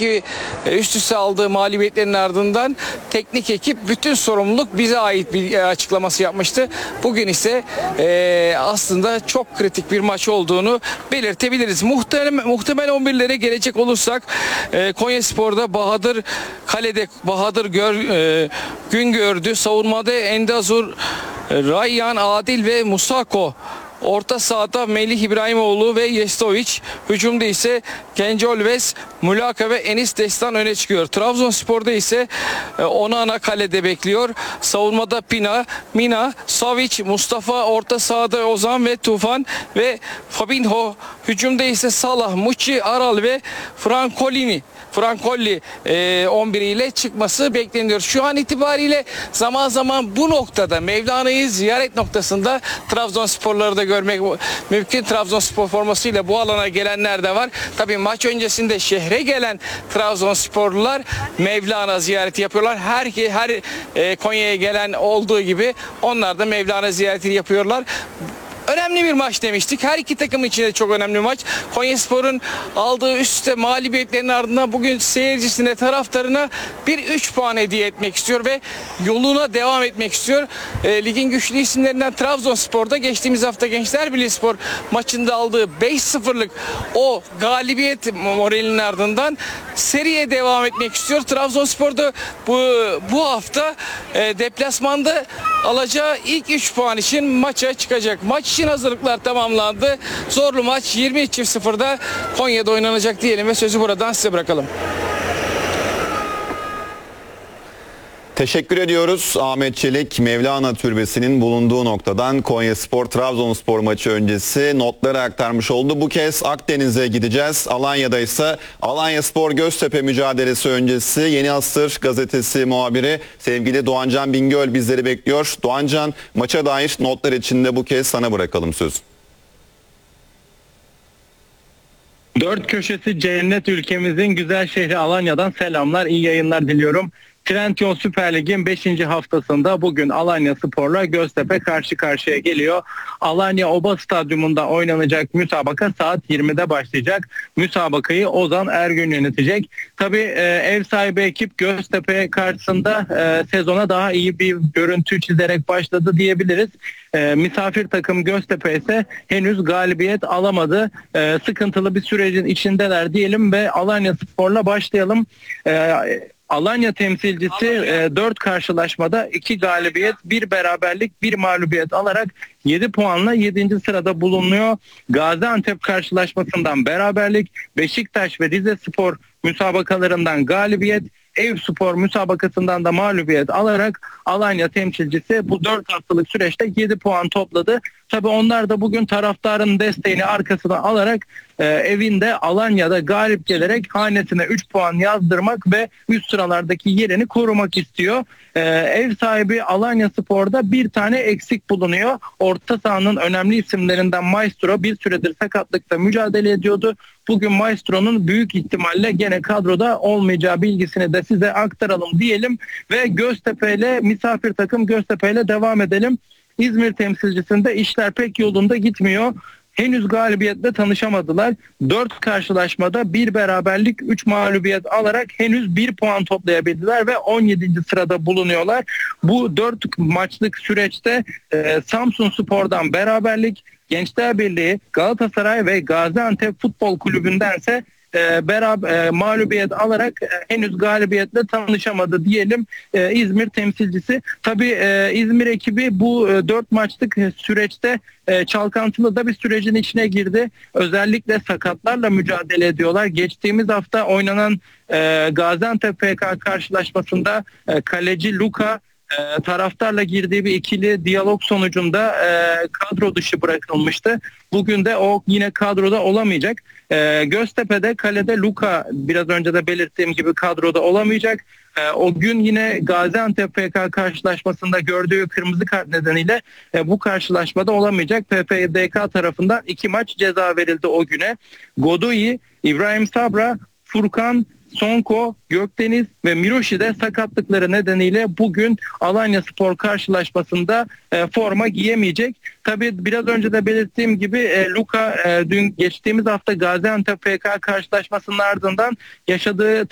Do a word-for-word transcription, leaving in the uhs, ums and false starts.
iki üst üste aldığı mağlubiyetlerin ardından teknik ekip bütün sorumluluk bize ait bir açıklaması yapmıştı. Bugün ise e, aslında çok kritik bir maç olduğunu belirtebiliriz. Muhtemel, muhtemel on birlere gelecek olursak e, Konyaspor'da Bahadır kalede Bahadır Gör, e, Güngördü. Savunmada Endazur, Rayyan, Adil ve Musako. Orta sahada Melih İbrahimoğlu ve Yestovic. Hücumda ise Genco Olves, Mulaka ve Enis Destan öne çıkıyor. Trabzonspor'da ise Onana kalede bekliyor. Savunmada Pina, Mina, Savic, Mustafa, orta sahada Ozan ve Tufan ve Fabinho. Hücumda ise Salah, Muçi, Aral ve Francolini. Francolli e, on bir ile çıkması bekleniyor. Şu an itibariyle zaman zaman bu noktada Mevlana'yı ziyaret noktasında Trabzonsporları da görmek mümkün. Trabzonspor formasıyla bu alana gelenler de var. Tabii maç öncesinde şehre gelen Trabzonsporlular Mevlana ziyareti yapıyorlar. Her her e, Konya'ya gelen olduğu gibi onlar da Mevlana ziyareti yapıyorlar. Önemli bir maç demiştik. Her iki takım için de çok önemli bir maç. Konyaspor'un aldığı üst üste mağlubiyetlerin ardından bugün seyircisine, taraftarına bir üç puan hediye etmek istiyor ve yoluna devam etmek istiyor. E, ligin güçlü isimlerinden Trabzonspor'da geçtiğimiz hafta Gençler Birliğispor maçında aldığı beş sıfırlık o galibiyet moralinin ardından seriye devam etmek istiyor. Trabzonspor'da bu bu hafta e, deplasmanda alacağı ilk üç puan için maça çıkacak. Maç için hazırlıklar tamamlandı. Zorlu maç yirmi üç sıfırda Konya'da oynanacak diyelim ve sözü buradan size bırakalım. Teşekkür ediyoruz Ahmet Çelik. Mevlana Türbesi'nin bulunduğu noktadan Konyaspor Trabzonspor maçı öncesi notları aktarmış oldu. Bu kez Akdeniz'e gideceğiz. Alanya'da ise Alanyaspor Göztepe mücadelesi öncesi Yeni Asır gazetesi muhabiri sevgili Doğancan Bingöl bizleri bekliyor. Doğancan, maça dair notlar için de bu kez sana bırakalım söz. Dört köşesi cennet ülkemizin güzel şehri Alanya'dan selamlar, iyi yayınlar diliyorum. Trendyol Süper Lig'in beşinci haftasında bugün Alanyaspor'la Göztepe karşı karşıya geliyor. Alanya Oba Stadyumunda oynanacak müsabaka saat yirmide başlayacak. Müsabakayı Ozan Ergün yönetecek. Tabii e, ev sahibi ekip Göztepe karşısında e, sezona daha iyi bir görüntü çizerek başladı diyebiliriz. E, misafir takım Göztepe ise henüz galibiyet alamadı. E, sıkıntılı bir sürecin içindeler diyelim ve Alanyaspor'la başlayalım. E, Alanya temsilcisi e, dört karşılaşmada iki galibiyet, bir beraberlik, bir mağlubiyet alarak yedi puanla yedinci sırada bulunuyor. Gaziantep karşılaşmasından beraberlik, Beşiktaş ve Rizespor müsabakalarından galibiyet, Eyüpspor müsabakasından da mağlubiyet alarak Alanya temsilcisi bu dört haftalık süreçte yedi puan topladı. Tabii onlar da bugün taraftarın desteğini arkasına alarak e, evinde Alanya'da galip gelerek hanesine üç puan yazdırmak ve üst sıralardaki yerini korumak istiyor. E, ev sahibi Alanyaspor'da bir tane eksik bulunuyor. Orta sahanın önemli isimlerinden Maestro bir süredir sakatlıkta mücadele ediyordu. Bugün Maestro'nun büyük ihtimalle gene kadroda olmayacağı bilgisini de size aktaralım diyelim ve Göztepe ile misafir takım Göztepe ile devam edelim. İzmir temsilcisinde işler pek yolunda gitmiyor. Henüz galibiyetle tanışamadılar. dört karşılaşmada bir beraberlik, üç mağlubiyet alarak henüz bir puan toplayabildiler ve on yedinci sırada bulunuyorlar. Bu dört maçlık süreçte e, Samsunspor'dan beraberlik, Gençler Birliği, Galatasaray ve Gaziantep Futbol Kulübü'ndense e, beraber e, mağlubiyet alarak e, henüz galibiyetle tanışamadı diyelim e, İzmir temsilcisi. Tabii e, İzmir ekibi bu e, dört maçlık süreçte e, çalkantılı da bir sürecin içine girdi. Özellikle sakatlarla mücadele ediyorlar. Geçtiğimiz hafta oynanan e, Gaziantep F K karşılaşmasında e, kaleci Luka E, taraftarla girdiği bir ikili diyalog sonucunda e, kadro dışı bırakılmıştı. Bugün de o yine kadroda olamayacak. E, Göztepe'de kalede Luka biraz önce de belirttiğim gibi kadroda olamayacak. E, o gün yine Gaziantep F K karşılaşmasında gördüğü kırmızı kart nedeniyle e, bu karşılaşmada olamayacak. P F D K tarafından iki maç ceza verildi o güne. Godoy, İbrahim Sabra, Furkan, Sonko, Gökdeniz ve Miroşi de sakatlıkları nedeniyle bugün Alanyaspor karşılaşmasında e, forma giyemeyecek. Tabii biraz önce de belirttiğim gibi e, Luka e, dün geçtiğimiz hafta Gaziantep F K karşılaşmasının ardından yaşadığı